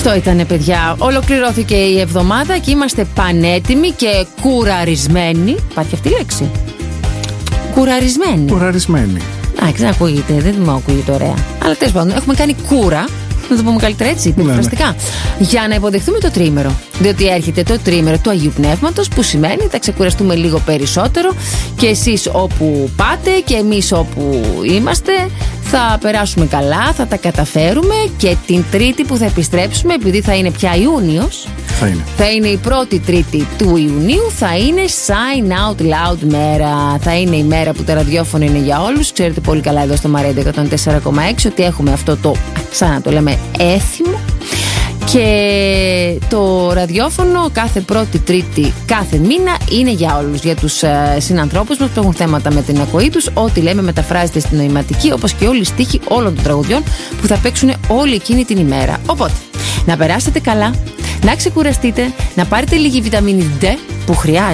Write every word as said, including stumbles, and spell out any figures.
Αυτό ήτανε, παιδιά. Ολοκληρώθηκε η εβδομάδα και είμαστε πανέτοιμοι και κουραρισμένοι. Υπάρχει αυτή η λέξη? Κουραρισμένοι. Κουραρισμένοι. Α, δεν ακούγεται, δεν μου ακούγεται ωραία. Αλλά τέλος πάντων, έχουμε κάνει κούρα. Να το πούμε καλύτερα έτσι, εκφραστικά. Ναι, ναι. Για να υποδεχτούμε το τρίμερο. Διότι έρχεται το τρίμερο του Αγίου Πνεύματος, που σημαίνει θα ξεκουραστούμε λίγο περισσότερο και εσείς όπου πάτε και εμείς όπου είμαστε. Θα περάσουμε καλά, θα τα καταφέρουμε και την Τρίτη που θα επιστρέψουμε, επειδή θα είναι πια Ιούνιος, θα είναι, θα είναι η πρώτη Τρίτη του Ιουνίου, θα είναι Sign Out Loud μέρα. Θα είναι η μέρα που το ραδιόφωνο είναι για όλους. Ξέρετε πολύ καλά εδώ στο Μαρέντε εκατόν τέσσερα κόμμα έξι ότι έχουμε αυτό το, ξανά το λέμε, έθιμο. Και το ραδιόφωνο κάθε πρώτη Τρίτη κάθε μήνα είναι για όλους. Για τους ε, συνανθρώπους μας που έχουν θέματα με την ακοή τους, ό,τι λέμε μεταφράζεται στην νοηματική, όπως και όλοι οι στίχοι όλων των τραγουδιών που θα παίξουν όλη εκείνη την ημέρα. Οπότε, να περάσετε καλά, να ξεκουραστείτε, να πάρετε λίγη βιταμίνη D που χρειάζεται.